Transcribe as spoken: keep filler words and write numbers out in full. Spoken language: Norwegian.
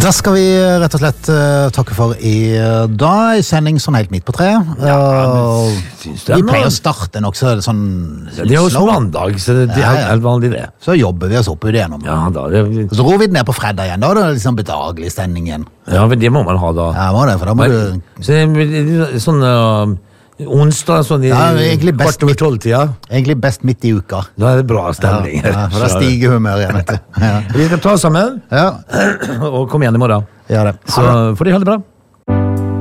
Da skal vi rett og slett uh, takke for i dag. Sending sånn helt midt på tre. Ja, uh, vi pleier å starte nok så sånn Det er jo som mandag, så det er ja, ja. helt vanlig det. Så jobber vi oss opp ut igjennom. Ja, da, det... Så ror vi den ned på fredag igjen, da. Det er liksom bedagelig stemning igjen. Ja, men det må man ha da. Ja, må det, for da må men, du... Så det er sånn... Uh... onsdag, sånn i ja, kvart over tolv-tida. Egentlig best midt i uka. Da er det bra stemning. Ja, ja, for da stiger humør igjen. Ja. Vi skal ta sammen ja. og komme igjen i morgen. Ja, det. Så får de ha det bra.